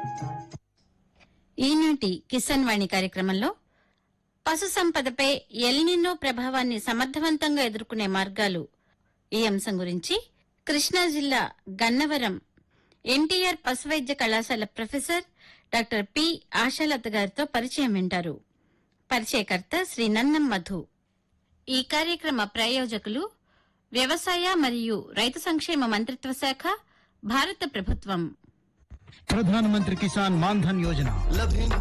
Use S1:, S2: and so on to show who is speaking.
S1: ఈనాటి కిసాన్ వాణి కార్యక్రమంలో పశు సంపదపై ఎల్నినో ప్రభావాన్ని సమర్థవంతంగా ఎదుర్కొనే మార్గాలు ఈ అంశం గురించి కృష్ణా జిల్లా గన్నవరం ఎన్టీఆర్ పశువైద్య కళాశాల ప్రొఫెసర్ డాక్టర్ పి ఆశాలత గారితో పరిచయం వింటారు. పరిచయకర్త శ్రీ నన్నం మధు. ఈ కార్యక్రమ ప్రాయోజకులు వ్యవసాయ మరియు రైతు సంక్షేమ మంత్రిత్వ శాఖ, భారత ప్రభుత్వం.
S2: ప్రధానమంత్రి కిసాన్ మాన్ ధన్ యోజన